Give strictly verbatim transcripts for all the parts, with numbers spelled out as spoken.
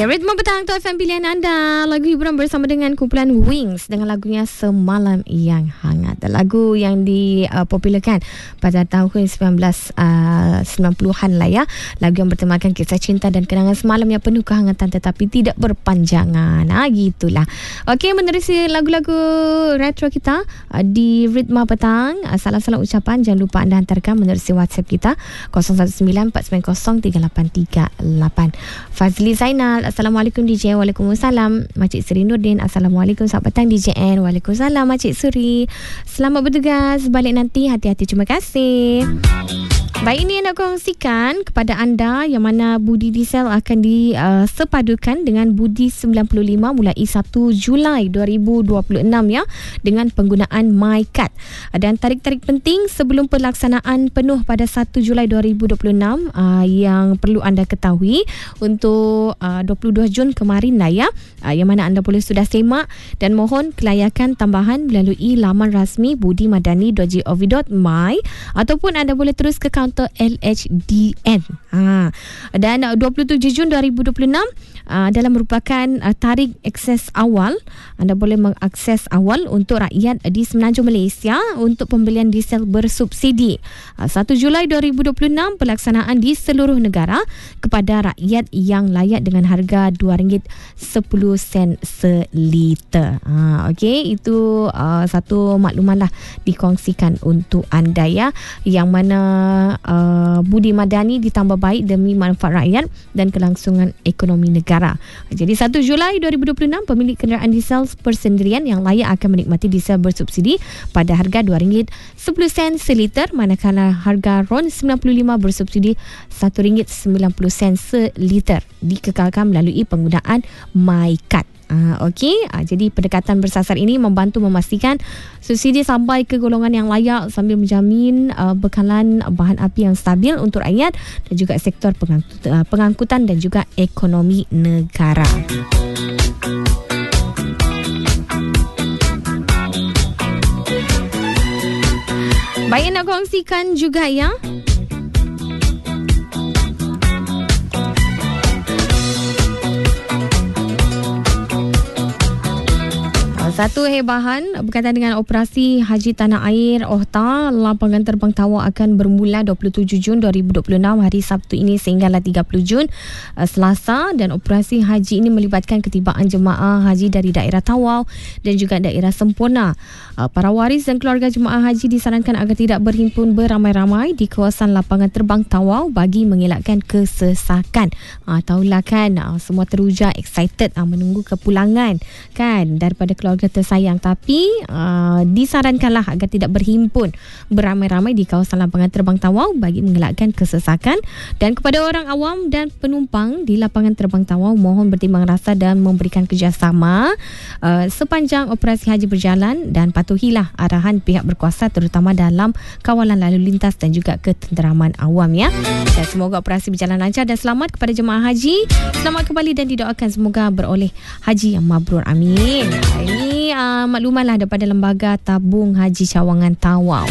Okay, Ritma Petang tu F M pilihan anda. Lagu hiburan bersama dengan kumpulan Wings dengan lagunya Semalam Yang Hangat. Lagu yang dipopularkan pada tahun sembilan belas sembilan puluhan lah ya. Lagu yang bertemakan kisah cinta dan kenangan semalam yang penuh kehangatan tetapi tidak berpanjangan. Ha, gitulah. Okey, menerusi lagu-lagu retro kita di Ritma Petang. Salam-salam ucapan jangan lupa anda hantarkan menerusi WhatsApp kita kosong satu sembilan empat sembilan kosong tiga lapan tiga lapan. Fazli Zainal, Assalamualaikum D J. Waalaikumsalam. Makcik Seri Nurdin, Assalamualaikum. Selamat petang D J N. Waalaikumsalam Makcik Suri. Selamat bertugas balik nanti. Hati-hati. Terima kasih. Baik, ini yang nak kongsikan kepada anda yang mana budi diesel akan disepadukan uh, dengan budi sembilan puluh lima mulai satu Julai dua ribu dua puluh enam ya, dengan penggunaan MyCard. Dan tarik-tarik penting sebelum pelaksanaan penuh pada satu Julai dua ribu dua puluh enam uh, yang perlu anda ketahui untuk uh, dua puluh dua Jun kemarin lah ya, uh, yang mana anda boleh sudah semak dan mohon kelayakan tambahan melalui laman rasmi budimadani dot gov dot my ataupun anda boleh terus ke kaunter L H D N. Ha. Dan dua puluh tujuh Jun dua ribu dua puluh enam uh, adalah merupakan uh, tarikh akses awal. Anda boleh mengakses awal untuk rakyat di Semenanjung Malaysia untuk pembelian diesel bersubsidi. Uh, satu Julai dua ribu dua puluh enam pelaksanaan di seluruh negara kepada rakyat yang layak dengan harga dua ringgit sepuluh sen seliter. Ha, okey, itu uh, satu makluman lah dikongsikan untuk anda ya, yang mana Uh, budi madani ditambah baik demi manfaat rakyat dan kelangsungan ekonomi negara. Jadi satu Julai dua ribu dua puluh enam pemilik kenderaan diesel persendirian yang layak akan menikmati diesel bersubsidi pada harga dua ringgit sepuluh sen seliter, manakala harga RON sembilan puluh lima bersubsidi satu ringgit sembilan puluh sen seliter, dikekalkan melalui penggunaan MyCard. Uh, Okey, uh, jadi pendekatan bersasar ini membantu memastikan subsidi sampai ke golongan yang layak sambil menjamin uh, bekalan bahan api yang stabil untuk rakyat dan juga sektor pengangkut, uh, pengangkutan dan juga ekonomi negara. Baik, nak kongsikan juga ya. Satu hebahan berkaitan dengan operasi Haji Tanah Air O H T A. Lapangan terbang Tawau akan bermula dua puluh tujuh Jun dua ribu dua puluh enam hari Sabtu ini sehinggalah tiga puluh Jun uh, Selasa, dan operasi haji ini melibatkan ketibaan jemaah haji dari daerah Tawau dan juga daerah Semporna. Uh, para waris dan keluarga jemaah haji disarankan agar tidak berhimpun beramai-ramai di kawasan lapangan terbang Tawau bagi mengelakkan kesesakan. Uh, tahulah kan, uh, semua teruja excited uh, menunggu kepulangan kan daripada keluarga tersayang, tapi uh, disarankanlah agar tidak berhimpun beramai-ramai di kawasan lapangan terbang Tawau bagi mengelakkan kesesakan. Dan kepada orang awam dan penumpang di lapangan terbang Tawau, mohon bertimbang rasa dan memberikan kerjasama uh, sepanjang operasi haji berjalan, dan patuhilah arahan pihak berkuasa terutama dalam kawalan lalu lintas dan juga ketenteraman awam ya. Dan semoga operasi berjalan lancar dan selamat kepada jemaah haji. Selamat kembali dan didoakan semoga beroleh haji yang mabrur, amin. Ini uh, makluman lah daripada Lembaga Tabung Haji Cawangan Tawau.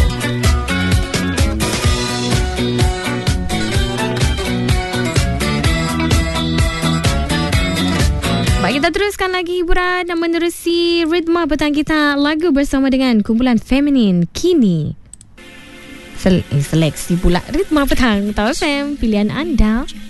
Baik, kita teruskan lagi hiburan dan menerusi ritma petang kita, lagu bersama dengan kumpulan feminin Kini. Sel- eh, seleksi pula ritma petang Tahu F M pilihan anda.